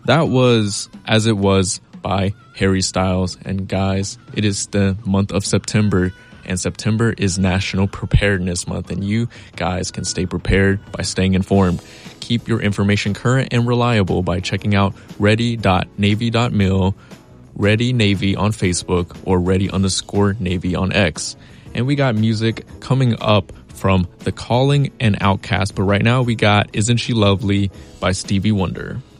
That was As It Was by Harry Styles. And guys, it is the month of September, and September is National Preparedness Month, and you guys can stay prepared by staying informed. Keep your information current and reliable by checking out ready.navy.mil, Ready Navy on Facebook, or ready_Navy on X. And we got music coming up from The Calling and Outkast, but right now we got Isn't She Lovely by Stevie Wonder.